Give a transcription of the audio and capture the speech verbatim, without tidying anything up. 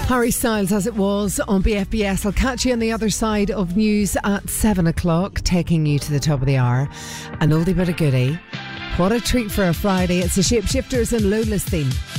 Harry Styles, as it was on B F B S. I'll catch you on the other side of news at seven o'clock, taking you to the top of the hour. An oldie but a goodie. What a treat for a Friday. It's the Shapeshifters and Lola's theme.